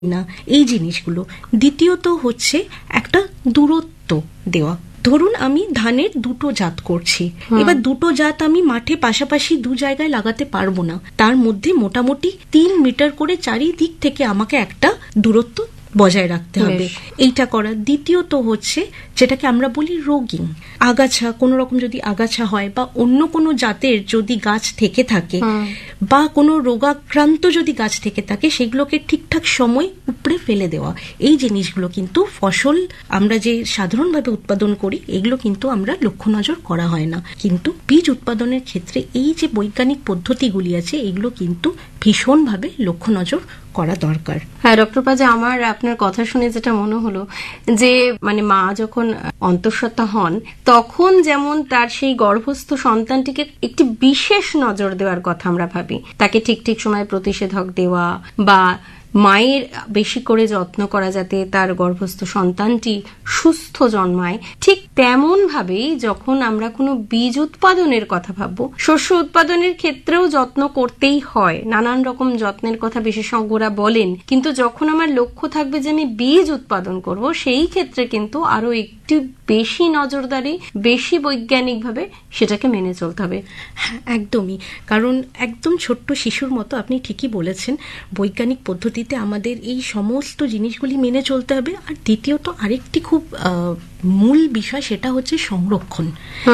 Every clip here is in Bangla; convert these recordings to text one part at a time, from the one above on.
না, এই জিনিসগুলো। দ্বিতীয়ত হচ্ছে একটা দূরত্ব দেওয়া। ধরুন আমি ধানের দুটো জাত করছি, এবার দুটো জাত আমি মাঠে পাশাপাশি দু জায়গায় লাগাতে পারবো না, তার মধ্যে মোটামুটি 3 মিটার করে চারিদিক থেকে আমাকে একটা দূরত্ব বজায় রাখতে হবে, এইটা করা। দ্বিতীয়ত হচ্ছে যেটাকে আমরা বলি রোগিং, আগাছা, কোনো রকম যদি আগাছা হয় বা অন্য কোনো জাতের যদি গাছ থেকে থাকে বা কোনো রোগাক্রান্ত যদি গাছ থেকে থাকে, সেগুলোকে ঠিকঠাক সময় উপড়ে ফেলে দেওয়া। এই জিনিসগুলো কিন্তু ফসল আমরা যে সাধারণভাবে উৎপাদন করি এগুলো কিন্তু আমরা লক্ষ্য নজর করা হয় না, কিন্তু বীজ উৎপাদনের ক্ষেত্রে এই যে বৈজ্ঞানিক পদ্ধতিগুলি আছে এগুলো কিন্তু ভীষণভাবে লক্ষ্য নজর করা দরকার। হ্যাঁ ডক্টর পাজা, আমার আপনার কথা শুনে যেটা মনে হলো যে মানে মা যখন অন্তঃসত্ত্বা হন তখন যেমন তার সেই গর্ভস্থ সন্তানটিকে একটি বিশেষ নজর দেওয়ার কথা আমরা ভাবি, তাকে ঠিক ঠিক সময় প্রতিষেধক দেওয়া বা মায়ের বেশি করে যত্ন করা যাতে তার গর্ভস্থ সন্তানটি সুস্থ জন্মায়, ঠিক তেমন ভাবেই যখন আমরা কোনো বীজ উৎপাদনের কথা ভাববো, শস্য উৎপাদনের ক্ষেত্রেও যত্ন করতেই হয়, নানান রকম যত্নের কথা বিশেষজ্ঞরা বলেন, কিন্তু যখন আমার লক্ষ্য থাকবে যে আমি বীজ উৎপাদন করব, সেই ক্ষেত্রে কিন্তু আরো একটু বেশি নজরদারি, বেশি বৈজ্ঞানিকভাবে সেটাকে মেনে চলতে হবে। হ্যাঁ একদমই, কারণ একদম ছোট্ট শিশুর মতো আপনি ঠিকই বলেছেন, বৈজ্ঞানিক পদ্ধতিতে আমাদের এই সমস্ত জিনিসগুলি মেনে চলতে হবে। আর দ্বিতীয়ত আরেকটি খুব মূল বিষয়, সেটা হচ্ছে সংরক্ষণ।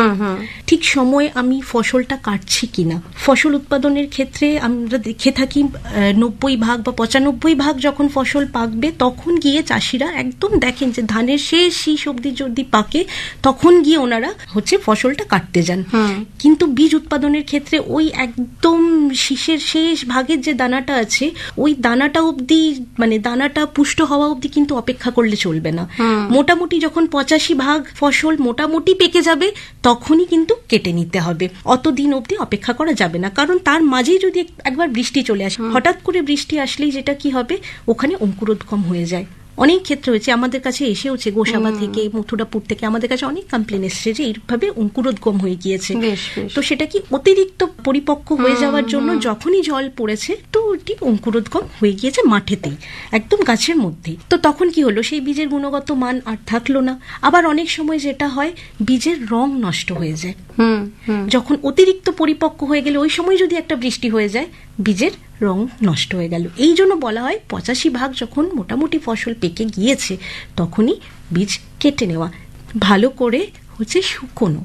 ঠিক সময়ে আমি ফসলটা কাটছি কিনা। ফসল উৎপাদনের ক্ষেত্রে আমরা দেখে থাকি 90% বা 95% যখন ফসল পাকবে তখন গিয়ে চাষিরা একদম দেখেন যে ধানের শেষ শীষ অব্দি যদি পাকে তখন গিয়ে ওনারা হচ্ছে ফসলটা কাটতে যান। কিন্তু বীজ উৎপাদনের ক্ষেত্রে ওই একদম শীষের শেষ ভাগের যে দানাটা আছে ওই দানাটা অব্দি, মানে দানাটা পুষ্ট হওয়া অব্দি কিন্তু অপেক্ষা করলে চলবে না। মোটামুটি যখন 85% ফসল মোটামুটি পেকে যাবে তখনই কিন্তু কেটে নিতে হবে, অতদিন অব্দি অপেক্ষা করা যাবে না। কারণ তার মাঝেই যদি একবার বৃষ্টি চলে আসে, হঠাৎ করে বৃষ্টি আসলেই যেটা কি হবে, ওখানে অঙ্কুরোদ্গম হয়ে যায়। অনেক ক্ষেত্রে হয়েছে, আমাদের কাছে এসেওছে গোসাবা থেকে, মথুরাপুর থেকে আমাদের কাছে অনেক কমপ্লেন এসছে যে এইভাবে অঙ্কুরোদ্গম হয়ে গিয়েছে। তো সেটা কি অতিরিক্ত পরিপক্ক হয়ে যাওয়ার জন্য যখনই জল পড়েছে তো ঠিক অঙ্কুরোদ্গম হয়ে গিয়েছে মাঠেতেই, একদম গাছের মধ্যেই। তো তখন কি হলো, সেই বীজের গুণগত মান আর থাকলো না। আবার অনেক সময় যেটা হয়, বীজের রং নষ্ট হয়ে যায়। যখন অতিরিক্ত পরিপক্ক হয়ে গেলে ওই সময় যদি একটা বৃষ্টি হয়ে যায়, বীজের রং নষ্ট হয়ে গেল। এই জন্য বলা হয় 85% যখন মোটামুটি ফসল পেকে গিয়েছে তখনই বীজ কেটে নেওয়া, ভালো করে হচ্ছে শুকোনো।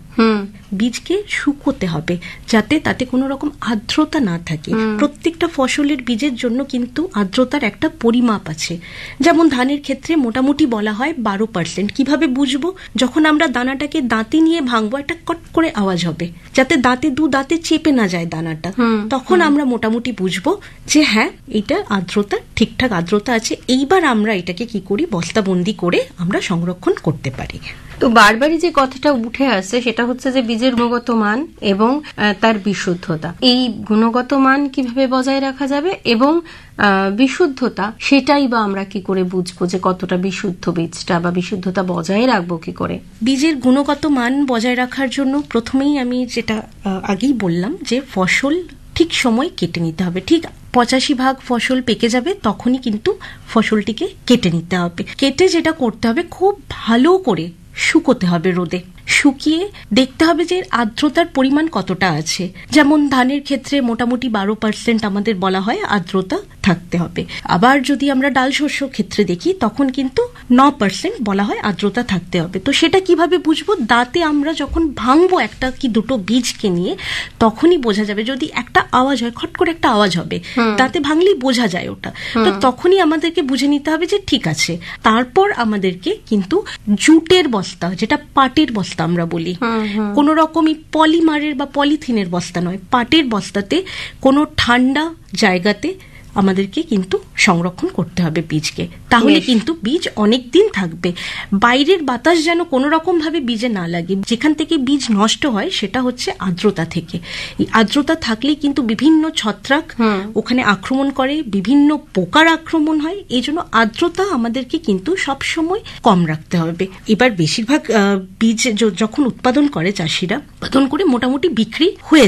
বীজকে শুকোতে হবে যাতে তাতে কোনো রকম আর্দ্রতা না থাকে। প্রত্যেকটা ফসলের বীজের জন্য কিন্তু আর্দ্রতার একটা পরিমাপ আছে। যেমন ধানের ক্ষেত্রে মোটামুটি বলা হয় 12%। কিভাবে বুঝবো? যখন আমরা দানাটাকে দাঁতে নিয়ে ভাঙবো একটা কট করে আওয়াজ হবে, যাতে দাঁতে চেপে না যায় দানাটা, তখন আমরা মোটামুটি বুঝবো যে হ্যাঁ এটা আর্দ্রতা, ঠিকঠাক আর্দ্রতা আছে। এইবার আমরা এটাকে কি করি, বস্তাবন্দি করে আমরা সংরক্ষণ করতে পারি। তো বারবারই যে কথাটা উঠে আসছে সেটা হচ্ছে যে বীজের গুণগত মান এবং তার বিশুদ্ধতা, এই গুণগত মান কিভাবে বজায় রাখা যাবে এবং বিশুদ্ধতা সেটাই বা আমরা কি করে বুঝবো যে কতটা বিশুদ্ধ বীজটা, বা বিশুদ্ধতা বজায় রাখবো কি করে? বীজের গুণগত মান বজায় রাখার জন্য প্রথমেই আমি যেটা আগেই বললাম যে ফসল ঠিক সময় কেটে নিতে হবে। ঠিক 85% ফসল পেকে যাবে তখনই কিন্তু ফসলটিকে কেটে নিতে হবে। কেটে যেটা করতে হবে, খুব ভালো করে শুকোতে হবে রোদে। শুকিয়ে দেখতে হবে যে আর্দ্রতার পরিমাণ কতটা আছে। যেমন ধানের ক্ষেত্রে মোটামুটি 12% আমাদের বলা হয় আর্দ্রতা থাকতে হবে। আবার যদি আমরা ডাল শস্য ক্ষেত্রে দেখি তখন কিন্তু 9% বলা হয় আর্দ্রতা থাকতে হবে। তো সেটা কিভাবে বুঝবো? দাঁতে আমরা যখন ভাঙবো একটা কি দুটো বীজকে নিয়ে, তখনই বোঝা যাবে। যদি একটা আওয়াজ হয়, খট করে একটা আওয়াজ হবে, দাঁতে ভাঙলেই বোঝা যায় ওটা, তো তখনই আমাদেরকে বুঝে নিতে হবে যে ঠিক আছে। তারপর আমাদেরকে কিন্তু জুটের বস্তা, যেটা পাটের বস্তা আমরা বলি, কোন রকমই পলিমারের বা পলিথিনের বস্তা নয়, পাটের বস্তাতে কোনো ঠান্ডা জায়গাতে আমাদেরকে কিন্তু সংরক্ষণ করতে হবে বীজকে, তাহলে কিন্তু বীজ অনেক দিন থাকবে। বাইরের বাতাস যেন কোনো রকম ভাবে বীজে না লাগে। যেখান থেকে বীজ নষ্ট হয় সেটা হচ্ছে আর্দ্রতা থেকে। এই আর্দ্রতা থাকলেই কিন্তু বিভিন্ন ছত্রাক ওখানে আক্রমণ করে, বিভিন্ন পোকার আক্রমণ হয়। এই জন্য আর্দ্রতা আমাদেরকে কিন্তু সবসময় কম রাখতে হবে। এবার বেশিরভাগ বীজ যখন উৎপাদন করে চাষিরা, উৎপাদন করে মোটামুটি বিক্রি হয়ে যায়,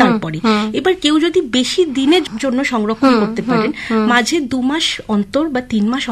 তারপরে। এবার কেউ যদি বেশি দিনের জন্য সংরক্ষণ করতে পারেন, মাঝে 2 মাস অন্তর বা 3 মাস